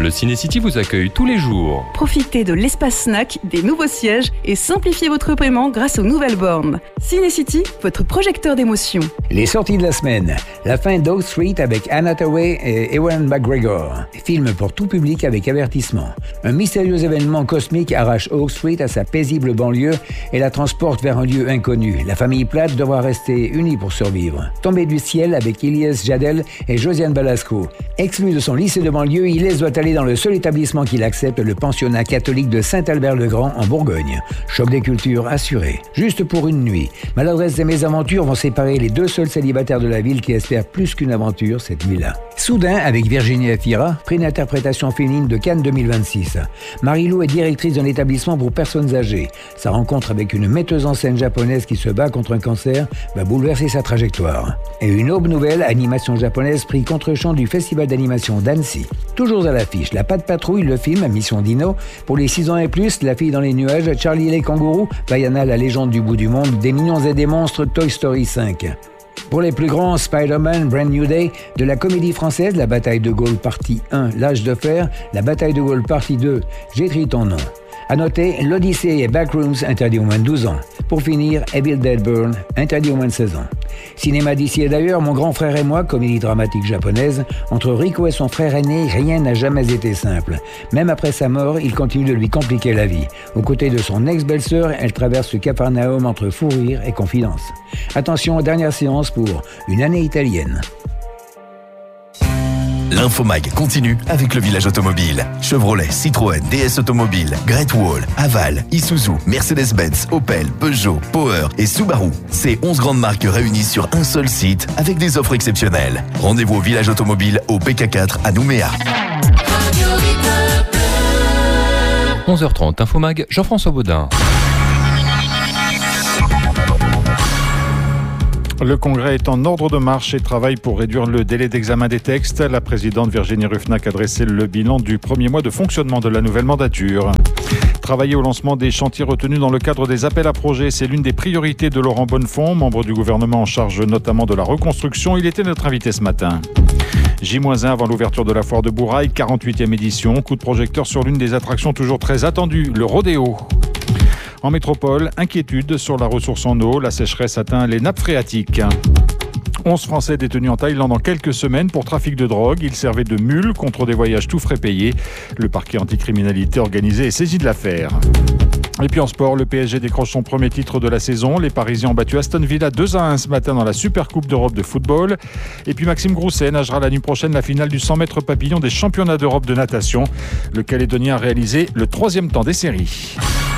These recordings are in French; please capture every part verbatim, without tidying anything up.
Le Ciné-City vous accueille tous les jours. Profitez de l'espace snack, des nouveaux sièges et simplifiez votre paiement grâce aux nouvelles bornes. Ciné-City, votre projecteur d'émotions. Les sorties de la semaine. La fin d'Oak Street avec Anne Hathaway et Ewan McGregor. Film pour tout public avec avertissement. Un mystérieux événement cosmique arrache Oak Street à sa paisible banlieue et la transporte vers un lieu inconnu. La famille Platt devra rester unie pour survivre. Tombé du ciel avec Elias Jadel et Josiane Balasco. Exclu de son lycée de banlieue, Elias doit aller dans le seul établissement qu'il accepte, le pensionnat catholique de Saint-Albert-le-Grand en Bourgogne. Choc des cultures assuré. Juste pour une nuit. Maladresse et mésaventures vont séparer les deux seuls célibataires de la ville qui espèrent plus qu'une aventure cette nuit-là. Soudain, avec Virginie Efira, prix d'interprétation féminine de Cannes deux mille vingt-six. Marie-Lou est directrice d'un établissement pour personnes âgées. Sa rencontre avec une metteuse en scène japonaise qui se bat contre un cancer va bouleverser sa trajectoire. Et une aube nouvelle, animation japonaise, prix contre-champ du Festival d'animation d'Annecy. Toujours à l'affiche, La Patte Patrouille, le film, Mission Dino. Pour les six ans et plus, La Fille dans les nuages, Charlie et les kangourous, Vaiana, la légende du bout du monde, Des mignons et des monstres, Toy Story cinq. Pour les plus grands, Spider-Man, Brand New Day, de la comédie française, La Bataille de Gaulle partie un, L'âge de fer, La Bataille de Gaulle partie deux, J'écris ton nom. À noter, l'Odyssée et Backrooms, interdit au moins de douze ans. Pour finir, Evil Dead Burn, interdit au moins de seize ans. Cinéma d'ici et d'ailleurs, Mon grand frère et moi, comédie dramatique japonaise. Entre Rico et son frère aîné, rien n'a jamais été simple. Même après sa mort, il continue de lui compliquer la vie. Aux côtés de son ex-belle-sœur, elle traverse le Capharnaüm entre fou rire et confidence. Attention, dernière séance pour Une année italienne. L'Infomag continue avec le village automobile. Chevrolet, Citroën, D S Automobile, Great Wall, Haval, Isuzu, Mercedes-Benz, Opel, Peugeot, Power et Subaru. Ces onze grandes marques réunies sur un seul site avec des offres exceptionnelles. Rendez-vous au village automobile au P K quatre à Nouméa. onze heures trente, Infomag, Jean-François Baudin. Le Congrès est en ordre de marche et travaille pour réduire le délai d'examen des textes. La présidente Virginie Ruffnac a dressé le bilan du premier mois de fonctionnement de la nouvelle mandature. Travailler au lancement des chantiers retenus dans le cadre des appels à projets, c'est l'une des priorités de Laurent Bonnefond, membre du gouvernement en charge notamment de la reconstruction. Il était notre invité ce matin. J un avant l'ouverture de la foire de Bourail, quarante-huitième édition. Coup de projecteur sur l'une des attractions toujours très attendues, le rodéo. En métropole, inquiétude sur la ressource en eau. La sécheresse atteint les nappes phréatiques. onze Français détenus en Thaïlande en quelques semaines pour trafic de drogue. Ils servaient de mules contre des voyages tout frais payés. Le parquet anticriminalité organisé est saisi de l'affaire. Et puis en sport, le P S G décroche son premier titre de la saison. Les Parisiens ont battu Aston Villa deux à un ce matin dans la Super Coupe d'Europe de football. Et puis Maxime Grousset nagera la nuit prochaine la finale du cent mètres papillon des championnats d'Europe de natation. Le Calédonien a réalisé le troisième temps des séries.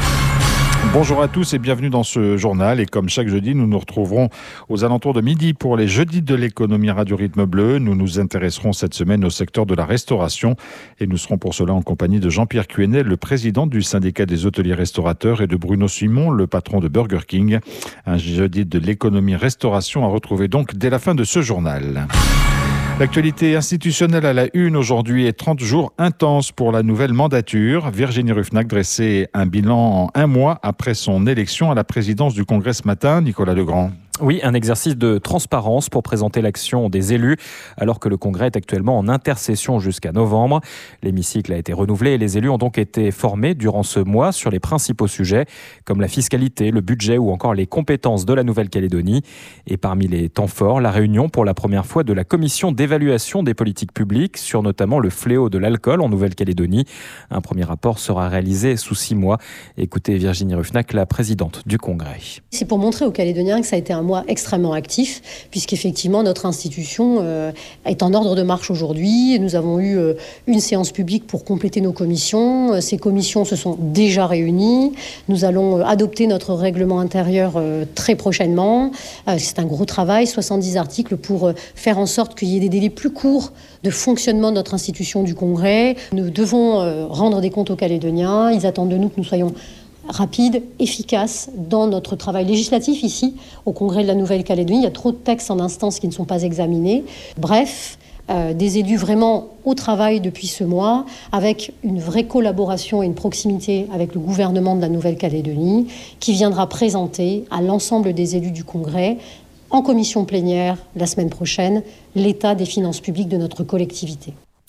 Bonjour à tous et bienvenue dans ce journal. Et comme chaque jeudi, nous nous retrouverons aux alentours de midi pour les jeudis de l'économie Radio Rythme Bleu. Nous nous intéresserons cette semaine au secteur de la restauration et nous serons pour cela en compagnie de Jean-Pierre Cuenel, le président du syndicat des hôteliers restaurateurs, et de Bruno Simon, le patron de Burger King. Un jeudi de l'économie restauration à retrouver donc dès la fin de ce journal. L'actualité institutionnelle à la une aujourd'hui est trente jours intenses pour la nouvelle mandature. Virginie Ruffnac dressait un bilan en un mois après son élection à la présidence du Congrès ce matin. Nicolas Legrand. Oui, un exercice de transparence pour présenter l'action des élus, alors que le Congrès est actuellement en intercession jusqu'à novembre. L'hémicycle a été renouvelé et les élus ont donc été formés durant ce mois sur les principaux sujets, comme la fiscalité, le budget ou encore les compétences de la Nouvelle-Calédonie. Et parmi les temps forts, la réunion pour la première fois de la commission d'évaluation des politiques publiques sur notamment le fléau de l'alcool en Nouvelle-Calédonie. Un premier rapport sera réalisé sous six mois. Écoutez Virginie Ruffnac, la présidente du Congrès. C'est pour montrer aux Calédoniens que ça a été un mois extrêmement actif, puisqu'effectivement notre institution euh, est en ordre de marche aujourd'hui. Nous avons eu euh, une séance publique pour compléter nos commissions. Ces commissions se sont déjà réunies. Nous allons euh, adopter notre règlement intérieur euh, très prochainement. Euh, c'est un gros travail, soixante-dix articles pour euh, faire en sorte qu'il y ait des délais plus courts de fonctionnement de notre institution du Congrès. Nous devons euh, rendre des comptes aux Calédoniens. Ils attendent de nous que nous soyons rapide, efficace dans notre travail législatif ici, au Congrès de la Nouvelle-Calédonie. Il y a trop de textes en instance qui ne sont pas examinés. Bref, euh, des élus vraiment au travail depuis ce mois, avec une vraie collaboration et une proximité avec le gouvernement de la Nouvelle-Calédonie, qui viendra présenter à l'ensemble des élus du Congrès, en commission plénière la semaine prochaine, l'état des finances publiques de notre collectivité.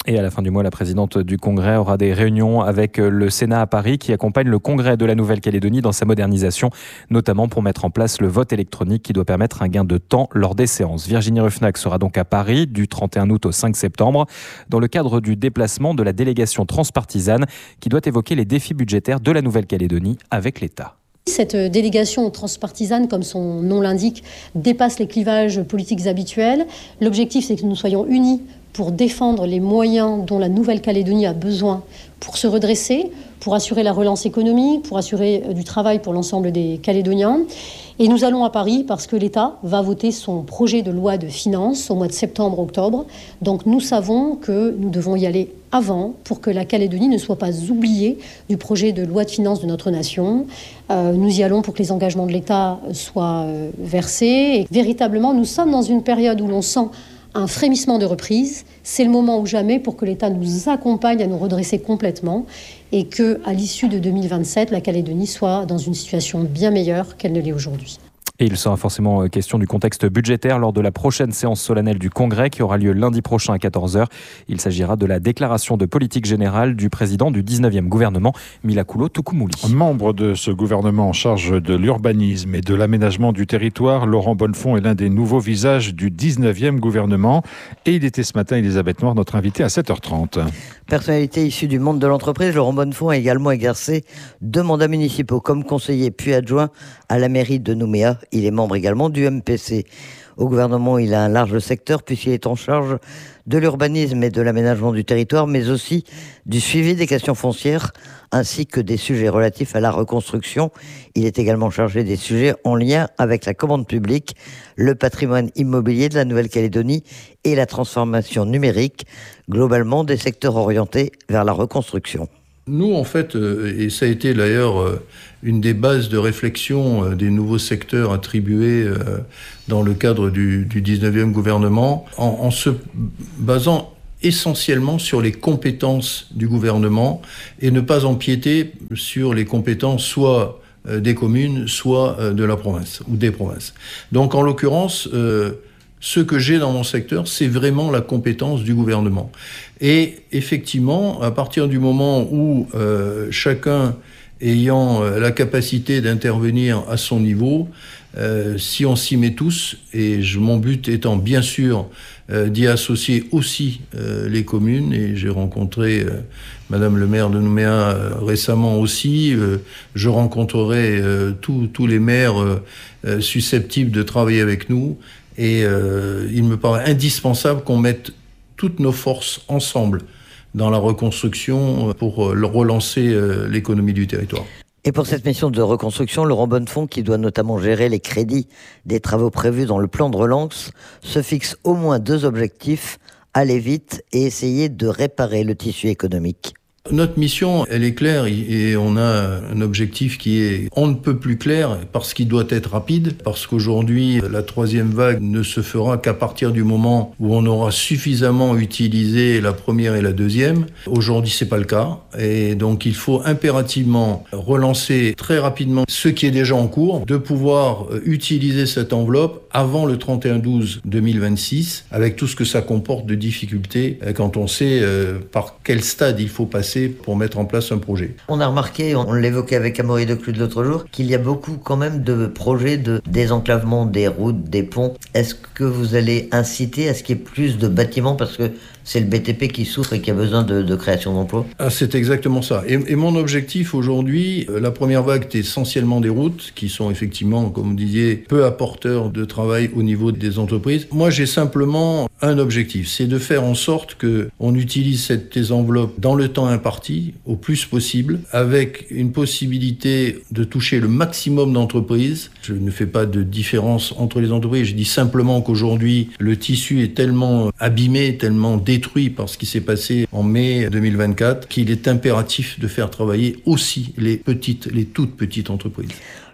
Et à la fin du mois, la présidente du Congrès aura des réunions avec le Sénat à Paris qui accompagne le Congrès de la Nouvelle-Calédonie dans sa modernisation, notamment pour mettre en place le vote électronique qui doit permettre un gain de temps lors des séances. Virginie Ruffnac sera donc à Paris du trente et un août au cinq septembre dans le cadre du déplacement de la délégation transpartisane qui doit évoquer les défis budgétaires de la Nouvelle-Calédonie avec l'État. Cette délégation transpartisane, comme son nom l'indique, dépasse les clivages politiques habituels. L'objectif, c'est que nous soyons unis pour défendre les moyens dont la Nouvelle-Calédonie a besoin pour se redresser, pour assurer la relance économique, pour assurer du travail pour l'ensemble des Calédoniens. Et nous allons à Paris parce que l'État va voter son projet de loi de finances au mois de septembre-octobre. Donc nous savons que nous devons y aller avant pour que la Calédonie ne soit pas oubliée du projet de loi de finances de notre nation. Euh, nous y allons pour que les engagements de l'État soient euh, versés. Et véritablement, nous sommes dans une période où l'on sent un frémissement de reprise. C'est le moment ou jamais pour que l'État nous accompagne à nous redresser complètement et qu'à l'issue de deux mille vingt-sept, la Calédonie soit dans une situation bien meilleure qu'elle ne l'est aujourd'hui. Et il sera forcément question du contexte budgétaire lors de la prochaine séance solennelle du Congrès qui aura lieu lundi prochain à quatorze heures. Il s'agira de la déclaration de politique générale du président du dix-neuvième gouvernement, Milakulo Tukumuli. Membre de ce gouvernement en charge de l'urbanisme et de l'aménagement du territoire, Laurent Bonnefond est l'un des nouveaux visages du dix-neuvième gouvernement. Et il était ce matin, Elisabeth Noir, notre invitée à sept heures trente. Personnalité issue du monde de l'entreprise, Laurent Bonnefond a également exercé deux mandats municipaux comme conseiller puis adjoint à la mairie de Nouméa. Il est membre également du M P C. Au gouvernement, il a un large secteur puisqu'il est en charge de l'urbanisme et de l'aménagement du territoire, mais aussi du suivi des questions foncières, ainsi que des sujets relatifs à la reconstruction. Il est également chargé des sujets en lien avec la commande publique, le patrimoine immobilier de la Nouvelle-Calédonie et la transformation numérique, globalement des secteurs orientés vers la reconstruction. Nous, en fait, et ça a été d'ailleurs une des bases de réflexion des nouveaux secteurs attribués dans le cadre du, du dix-neuvième gouvernement, en, en se basant essentiellement sur les compétences du gouvernement et ne pas empiéter sur les compétences soit des communes, soit de la province ou des provinces. Donc, en l'occurrence, euh, ce que j'ai dans mon secteur, c'est vraiment la compétence du gouvernement. Et effectivement, à partir du moment où euh, chacun ayant la capacité d'intervenir à son niveau, euh, si on s'y met tous, et je, mon but étant bien sûr euh, d'y associer aussi euh, les communes, et j'ai rencontré euh, Madame le maire de Nouméa euh, récemment aussi, euh, je rencontrerai euh, tous les maires euh, susceptibles de travailler avec nous, et euh, il me paraît indispensable qu'on mette toutes nos forces ensemble dans la reconstruction pour relancer l'économie du territoire. Et pour cette mission de reconstruction, Laurent Bonnefond, qui doit notamment gérer les crédits des travaux prévus dans le plan de relance, se fixe au moins deux objectifs: aller vite et essayer de réparer le tissu économique. Notre mission, elle est claire et on a un objectif qui est on ne peut plus clair parce qu'il doit être rapide, parce qu'aujourd'hui, la troisième vague ne se fera qu'à partir du moment où on aura suffisamment utilisé la première et la deuxième. Aujourd'hui, c'est pas le cas et donc il faut impérativement relancer très rapidement ce qui est déjà en cours, de pouvoir utiliser cette enveloppe avant le trente et un douze deux mille vingt-six avec tout ce que ça comporte de difficultés quand on sait par quel stade il faut passer pour mettre en place un projet. On a remarqué, on l'évoquait avec Amaury Declude l'autre jour, qu'il y a beaucoup quand même de projets de désenclavement des routes, des ponts. Est-ce que vous allez inciter à ce qu'il y ait plus de bâtiments parce que c'est le B T P qui souffre et qui a besoin de, de création d'emplois? Ah, c'est exactement ça. Et, et mon objectif aujourd'hui, la première vague est essentiellement des routes qui sont effectivement, comme vous disiez, peu apporteurs de travail au niveau des entreprises. Moi, j'ai simplement un objectif, c'est de faire en sorte que on utilise cette, ces enveloppes dans le temps imparti, au plus possible, avec une possibilité de toucher le maximum d'entreprises. Je ne fais pas de différence entre les entreprises, je dis simplement qu'aujourd'hui, le tissu est tellement abîmé, tellement détruit détruit par ce qui s'est passé en mai deux mille vingt-quatre, qu'il est impératif de faire travailler aussi les petites, les toutes petites entreprises.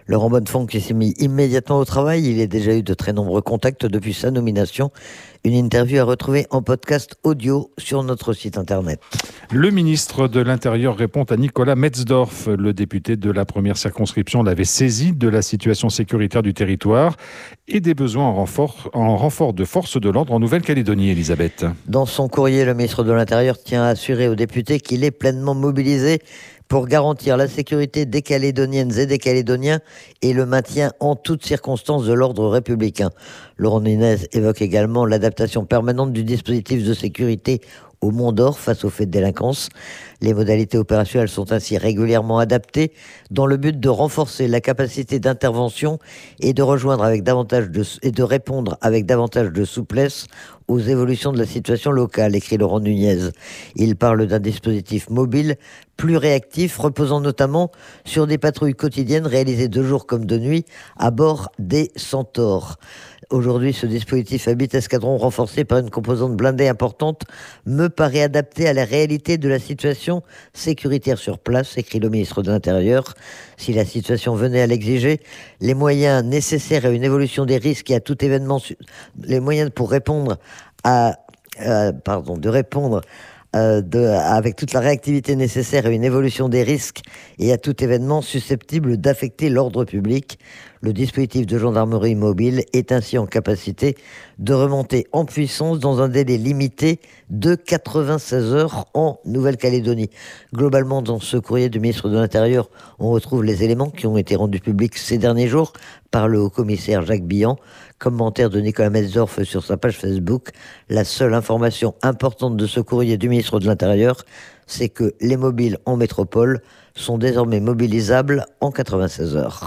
Laurent Bonnefond qui s'est mis immédiatement au travail. Il a déjà eu de très nombreux contacts depuis sa nomination. Une interview à retrouver en podcast audio sur notre site internet. Le ministre de l'Intérieur répond à Nicolas Metzdorf. Le député de la première circonscription l'avait saisi de la situation sécuritaire du territoire et des besoins en renfort, en renfort de forces de l'ordre en Nouvelle-Calédonie, Elisabeth. Dans son courrier, le ministre de l'Intérieur tient à assurer aux députés qu'il est pleinement mobilisé pour garantir la sécurité des Calédoniennes et des Calédoniens et le maintien en toutes circonstances de l'ordre républicain. Laurent Nunez évoque également l'adaptation permanente du dispositif de sécurité au Mont d'Or face aux faits de délinquance. Les modalités opérationnelles sont ainsi régulièrement adaptées dans le but de renforcer la capacité d'intervention et de rejoindre avec davantage de, et de répondre avec davantage de souplesse aux évolutions de la situation locale, écrit Laurent Nunez. Il parle d'un dispositif mobile plus réactif, reposant notamment sur des patrouilles quotidiennes réalisées de jour comme de nuit à bord des Centaures. Aujourd'hui, ce dispositif habite escadron renforcé par une composante blindée importante me paraît adapté à la réalité de la situation sécuritaire sur place, écrit le ministre de l'Intérieur. Si la situation venait à l'exiger, les moyens nécessaires à une évolution des risques et à tout événement, les moyens pour répondre à, euh, pardon, de répondre Euh, de, avec toute la réactivité nécessaire à une évolution des risques et à tout événement susceptible d'affecter l'ordre public. Le dispositif de gendarmerie mobile est ainsi en capacité de remonter en puissance dans un délai limité de quatre-vingt-seize heures en Nouvelle-Calédonie. Globalement, dans ce courrier du ministre de l'Intérieur, on retrouve les éléments qui ont été rendus publics ces derniers jours par le haut-commissaire Jacques Billan. Commentaire de Nicolas Metzdorf sur sa page Facebook. La seule information importante de ce courrier du ministre de l'Intérieur, c'est que les mobiles en métropole sont désormais mobilisables en quatre-vingt-seize heures.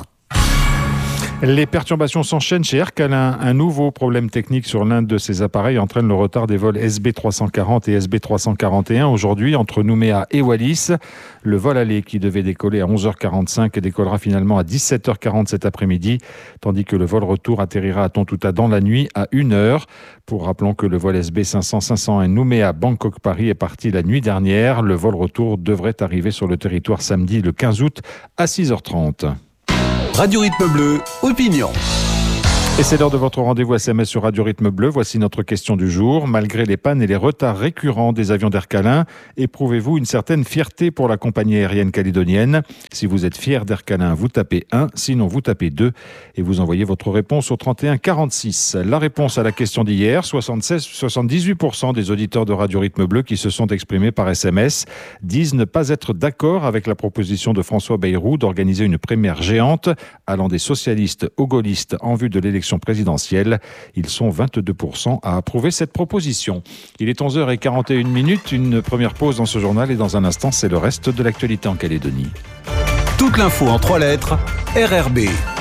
Les perturbations s'enchaînent chez Air Calin. Un nouveau problème technique sur l'un de ces appareils entraîne le retard des vols S B trois cent quarante et S B trois cent quarante et un aujourd'hui entre Nouméa et Wallis. Le vol aller qui devait décoller à onze heures quarante-cinq décollera finalement à dix-sept heures quarante cet après-midi, tandis que le vol retour atterrira à Tontouta dans la nuit à une heure. Pour rappelons que le vol S B cinq cents cinq cent un Nouméa Bangkok Paris est parti la nuit dernière. Le vol retour devrait arriver sur le territoire samedi le quinze août à six heures trente. Radio Rythme Bleu, opinion. Et c'est l'heure de votre rendez-vous S M S sur Radio Rythme Bleu. Voici notre question du jour. Malgré les pannes et les retards récurrents des avions d'Air Calin, éprouvez-vous une certaine fierté pour la compagnie aérienne calédonienne ? Si vous êtes fier d'Air Calin, vous tapez un, sinon vous tapez deux et vous envoyez votre réponse au trente et un quarante-six. La réponse à la question d'hier, soixante-seize, soixante-dix-huit pour cent des auditeurs de Radio Rythme Bleu qui se sont exprimés par S M S disent ne pas être d'accord avec la proposition de François Bayrou d'organiser une première géante allant des socialistes aux gaullistes en vue de l'élection présidentielle. Ils sont vingt-deux pour cent à approuver cette proposition. Il est onze heures quarante et une minutes, une première pause dans ce journal et dans un instant, c'est le reste de l'actualité en Calédonie. Toute l'info en trois lettres, R R B.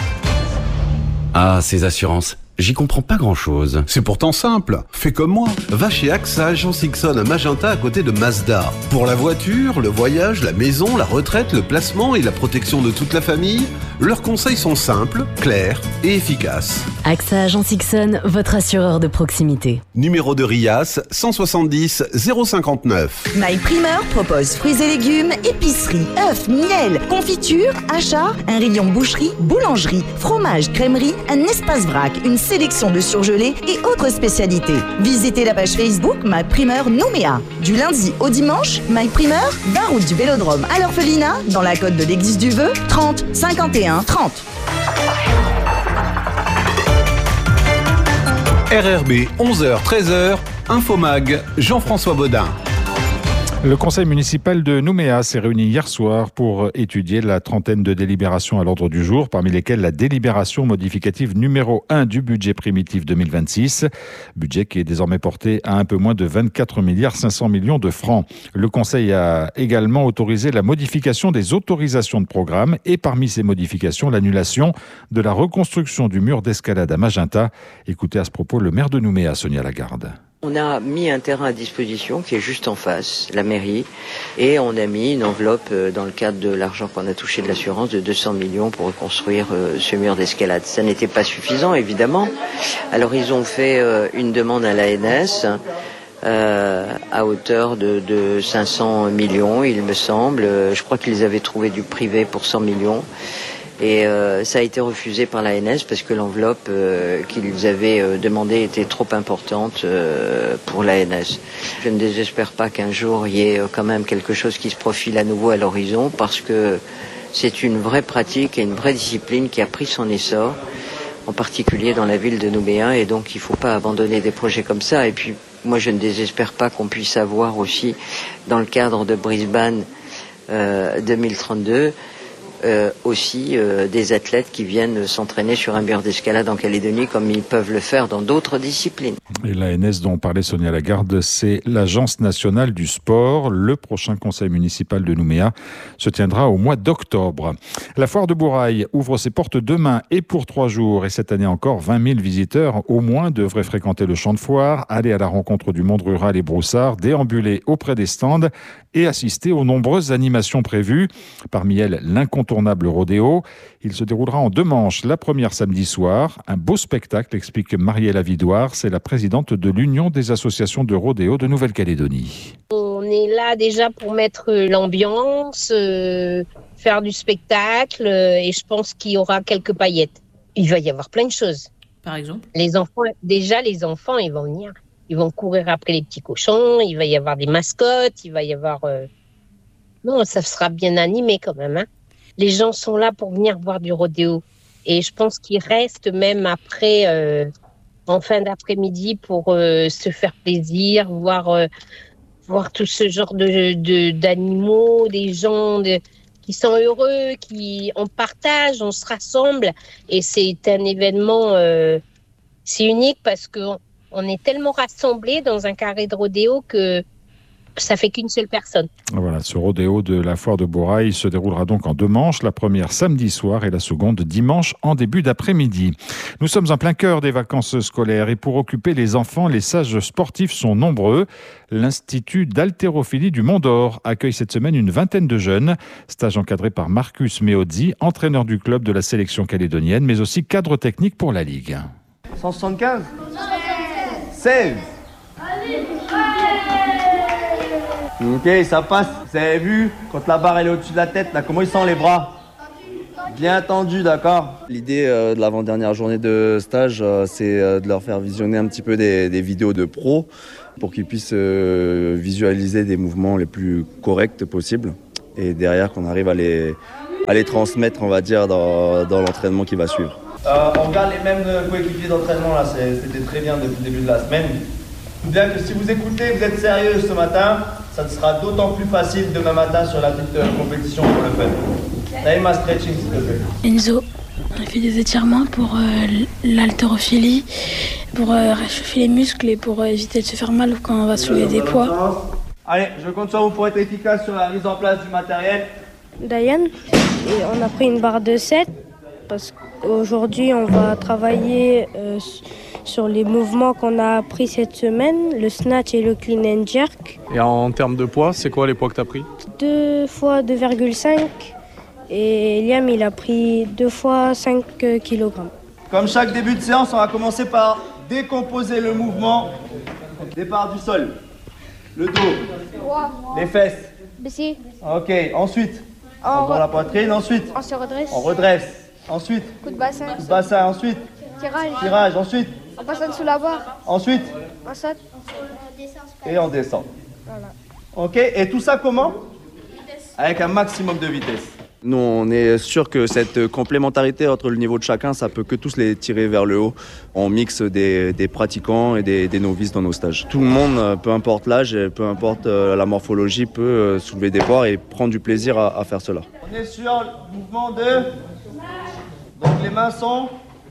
Ah, ces assurances. J'y comprends pas grand-chose. C'est pourtant simple. Fais comme moi. Va chez A X A Agence Ixon à Magenta à côté de Mazda. Pour la voiture, le voyage, la maison, la retraite, le placement et la protection de toute la famille, leurs conseils sont simples, clairs et efficaces. A X A Agence Ixon, votre assureur de proximité. Numéro de RIAS cent soixante-dix zéro cinquante-neuf. My Primeur propose fruits et légumes, épicerie, œufs, miel, confiture, achats, un rayon boucherie, boulangerie, fromage, crèmerie, un espace vrac, une sélection de surgelés et autres spécialités. Visitez la page Facebook My Primeur Nouméa. Du lundi au dimanche, My Primeur, vingt route du Vélodrome à l'Orphelinat, dans la côte de l'église du Vœu, trente cinquante et un trente. R R B, onze heures treize heures, Infomag, Jean-François Baudin. Le conseil municipal de Nouméa s'est réuni hier soir pour étudier la trentaine de délibérations à l'ordre du jour, parmi lesquelles la délibération modificative numéro un du budget primitif deux mille vingt-six, budget qui est désormais porté à un peu moins de vingt-quatre milliards cinq cents millions de francs. Le conseil a également autorisé la modification des autorisations de programme et parmi ces modifications, l'annulation de la reconstruction du mur d'escalade à Magenta. Écoutez à ce propos le maire de Nouméa, Sonia Lagarde. On a mis un terrain à disposition qui est juste en face, la mairie, et on a mis une enveloppe dans le cadre de l'argent qu'on a touché de l'assurance de deux cents millions pour reconstruire ce mur d'escalade. Ça n'était pas suffisant, évidemment. Alors ils ont fait une demande à l'A N S euh, à hauteur de, de cinq cents millions, il me semble. Je crois qu'ils avaient trouvé du privé pour cent millions. Et euh, ça a été refusé par l'A N S parce que l'enveloppe euh, qu'ils avaient euh, demandée était trop importante euh, pour l'A N S. Je ne désespère pas qu'un jour il y ait euh, quand même quelque chose qui se profile à nouveau à l'horizon, parce que c'est une vraie pratique et une vraie discipline qui a pris son essor, en particulier dans la ville de Nouméa, et donc il ne faut pas abandonner des projets comme ça. Et puis moi je ne désespère pas qu'on puisse avoir aussi, dans le cadre de Brisbane euh, deux mille trente-deux, Euh, aussi euh, des athlètes qui viennent s'entraîner sur un mur d'escalade en Calédonie, comme ils peuvent le faire dans d'autres disciplines. Et l'A N S dont parlait Sonia Lagarde, c'est l'Agence nationale du sport. Le prochain conseil municipal de Nouméa se tiendra au mois d'octobre. La foire de Bourail ouvre ses portes demain et pour trois jours. Et cette année encore, vingt mille visiteurs au moins devraient fréquenter le champ de foire, aller à la rencontre du monde rural et broussard, déambuler auprès des stands et assister aux nombreuses animations prévues. Parmi elles, l'incontournable rodéo. Il se déroulera en deux manches. La première samedi soir. Un beau spectacle, explique Marielle Avidoire. C'est la présidente de l'Union des associations de rodéo de Nouvelle-Calédonie. On est là déjà pour mettre l'ambiance, euh, faire du spectacle, euh, et je pense qu'il y aura quelques paillettes. Il va y avoir plein de choses. Par exemple ? Les enfants, déjà les enfants, ils vont venir. Ils vont courir après les petits cochons, il va y avoir des mascottes, il va y avoir... Euh... Non, ça sera bien animé quand même. Hein. Les gens sont là pour venir voir du rodéo. Et je pense qu'ils restent même après, euh, en fin d'après-midi, pour euh, se faire plaisir, voir, euh, voir tout ce genre de, de, d'animaux, des gens de, qui sont heureux, qui on partage, on se rassemble. Et c'est un événement, euh, c'est unique parce que... On est tellement rassemblés dans un carré de rodéo que ça fait qu'une seule personne. Voilà, ce rodéo de la foire de Bourail se déroulera donc en deux manches, la première samedi soir et la seconde dimanche en début d'après-midi. Nous sommes en plein cœur des vacances scolaires et pour occuper les enfants, les sages sportifs sont nombreux. L'Institut d'haltérophilie du Mont d'Or accueille cette semaine une vingtaine de jeunes. Stage encadré par Marcus Meozzi, entraîneur du club de la sélection calédonienne, mais aussi cadre technique pour la Ligue. cent soixante-quinze seize. Ok, ça passe. Vous avez vu, quand la barre elle est au-dessus de la tête, là, comment ils sentent les bras? Bien tendu, d'accord. L'idée euh, de l'avant-dernière journée de stage, euh, c'est euh, de leur faire visionner un petit peu des, des vidéos de pros pour qu'ils puissent euh, visualiser des mouvements les plus corrects possibles. Et derrière, qu'on arrive à les, à les transmettre, on va dire, dans, dans l'entraînement qui va suivre. Euh, on garde les mêmes coéquipiers d'entraînement, là, c'était très bien depuis le début de la semaine. Bien que si vous écoutez, vous êtes sérieux ce matin, ça sera d'autant plus facile demain matin sur la petite euh, compétition pour le fun. Naïma, stretching s'il te plaît. Enzo, on a fait des étirements pour euh, l'haltérophilie, pour euh, réchauffer les muscles et pour euh, éviter de se faire mal quand on va soulever des poids. Allez, je compte sur vous pour être efficace sur la mise en place du matériel. Diane, et on a pris une barre de sept parce qu'aujourd'hui on va travailler euh, sur les mouvements qu'on a appris cette semaine, le snatch et le clean and jerk. Et en termes de poids, c'est quoi les poids que tu as pris? deux fois deux virgule cinq et Liam il a pris deux fois cinq kilogrammes. Comme chaque début de séance, on va commencer par décomposer le mouvement. Départ du sol, le dos, les fesses. Baisser. Ok, ensuite, on on re... la poitrine, ensuite, on se redresse. On redresse. Ensuite, coup de bassin. Coup de bassin, ensuite, tirage. Tirage, ensuite. On passe en dessous la barre. Ensuite, on saute. Et on descend. Voilà. Ok, et tout ça comment? Avec un maximum de vitesse. Nous, on est sûr que cette complémentarité entre le niveau de chacun, ça peut que tous les tirer vers le haut. On mixe des, des pratiquants et des, des novices dans nos stages. Tout le monde, peu importe l'âge, peu importe la morphologie, peut soulever des poids et prendre du plaisir à, à faire cela. On est sur le mouvement de... Donc les mains sont...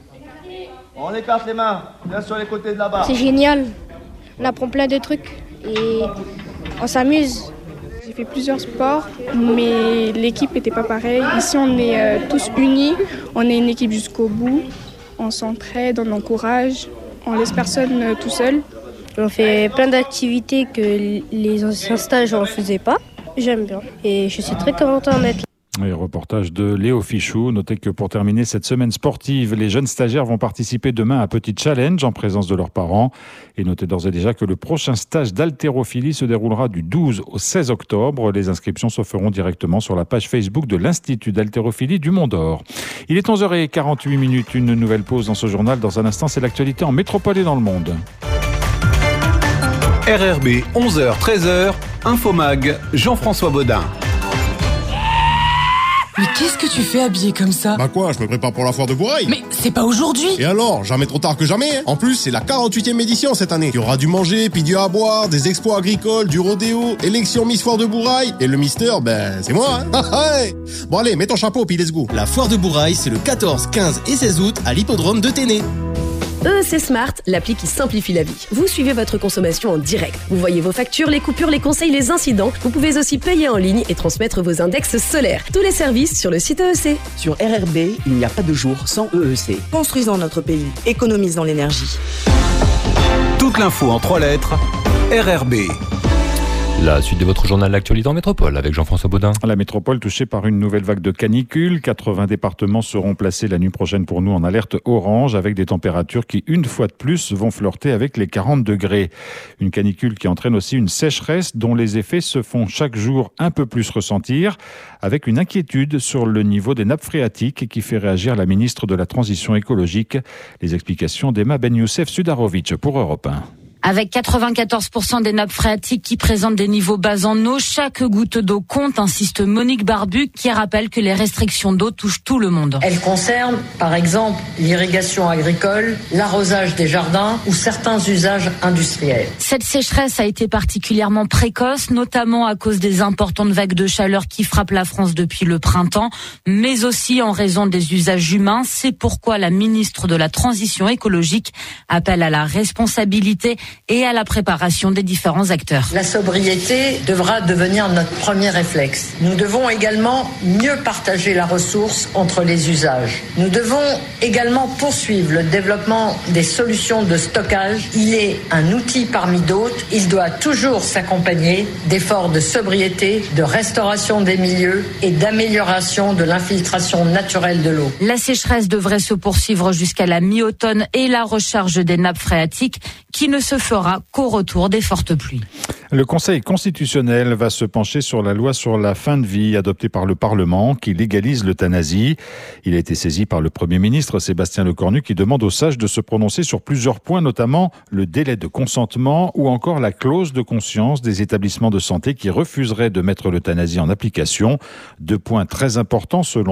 On écarte les mains, bien sur les côtés de la barre. C'est génial. On apprend plein de trucs et on s'amuse. J'ai fait plusieurs sports, mais l'équipe n'était pas pareille. Ici, on est euh, tous unis, on est une équipe jusqu'au bout. On s'entraide, on encourage, on laisse personne euh, tout seul. On fait plein d'activités que les anciens stages on ne faisait pas. J'aime bien et je suis très contente d'être là. Et reportage de Léo Fichou. Notez que pour terminer cette semaine sportive, les jeunes stagiaires vont participer demain à un petit challenge en présence de leurs parents. Et notez d'ores et déjà que le prochain stage d'haltérophilie se déroulera du douze au seize octobre. Les inscriptions se feront directement sur la page Facebook de l'Institut d'haltérophilie du Mont d'Or. Il est onze heures quarante-huit minutes, une nouvelle pause dans ce journal. Dans un instant, c'est l'actualité en métropole et dans le monde. R R B, onze heures treize heures, Infomag, Jean-François Baudin. Mais qu'est-ce que tu fais habillé comme ça? Bah quoi, je me prépare pour la foire de Bourail. Mais c'est pas aujourd'hui. Et alors, jamais trop tard que jamais. Hein. En plus, c'est la quarante-huitième édition cette année. Il y aura du manger, puis du à boire, des expos agricoles, du rodéo, élection Miss Foire de Bourail. Et le Mister, ben, c'est moi. Hein. Bon allez, mets ton chapeau, puis let's go. La foire de Bourail, c'est le quatorze, quinze et seize août à l'hippodrome de Ténée. E E C Smart, l'appli qui simplifie la vie. Vous suivez votre consommation en direct. Vous voyez vos factures, les coupures, les conseils, les incidents. Vous pouvez aussi payer en ligne et transmettre vos index solaires. Tous les services sur le site E E C. Sur R R B, il n'y a pas de jour sans E E C. Construisons notre pays, économisons l'énergie. Toute l'info en trois lettres, R R B. La suite de votre journal L'actualité en métropole avec Jean-François Baudin. La métropole touchée par une nouvelle vague de canicule. quatre-vingts départements seront placés la nuit prochaine pour nous en alerte orange avec des températures qui, une fois de plus, vont flirter avec les quarante degrés. Une canicule qui entraîne aussi une sécheresse dont les effets se font chaque jour un peu plus ressentir avec une inquiétude sur le niveau des nappes phréatiques qui fait réagir la ministre de la Transition écologique. Les explications d'Emma Ben Youssef Sudarovic pour Europe un. Avec quatre-vingt-quatorze pour cent des nappes phréatiques qui présentent des niveaux bas en eau, chaque goutte d'eau compte, insiste Monique Barbu, qui rappelle que les restrictions d'eau touchent tout le monde. Elles concernent, par exemple, l'irrigation agricole, l'arrosage des jardins ou certains usages industriels. Cette sécheresse a été particulièrement précoce, notamment à cause des importantes vagues de chaleur qui frappent la France depuis le printemps, mais aussi en raison des usages humains. C'est pourquoi la ministre de la Transition écologique appelle à la responsabilité et à la préparation des différents acteurs. La sobriété devra devenir notre premier réflexe. Nous devons également mieux partager la ressource entre les usages. Nous devons également poursuivre le développement des solutions de stockage. Il est un outil parmi d'autres. Il doit toujours s'accompagner d'efforts de sobriété, de restauration des milieux et d'amélioration de l'infiltration naturelle de l'eau. La sécheresse devrait se poursuivre jusqu'à la mi-automne et la recharge des nappes phréatiques qui ne se fera qu'au retour des fortes pluies. Le Conseil constitutionnel va se pencher sur la loi sur la fin de vie adoptée par le Parlement qui légalise l'euthanasie. Il a été saisi par le Premier ministre Sébastien Lecornu qui demande aux sages de se prononcer sur plusieurs points, notamment le délai de consentement ou encore la clause de conscience des établissements de santé qui refuseraient de mettre l'euthanasie en application. Deux points très importants selon